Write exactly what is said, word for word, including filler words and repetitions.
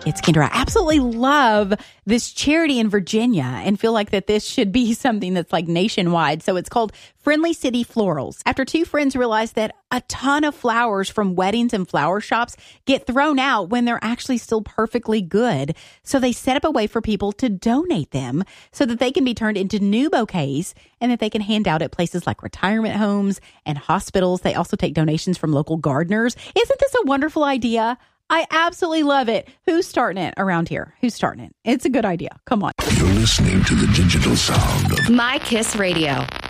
It's Kendra. I absolutely love this charity in Virginia and feel like that this should be something that's like nationwide. So it's called Friendly City Florals. After two friends realized that a ton of flowers from weddings and flower shops get thrown out when they're actually still perfectly good. So they set up a way for people to donate them so that they can be turned into new bouquets and that they can hand out at places like retirement homes and hospitals. They also take donations from local gardeners. Isn't this a wonderful idea? I absolutely love it. Who's starting it around here? Who's starting it? It's a good idea. Come on. You're listening to the digital sound of My Kiss Radio.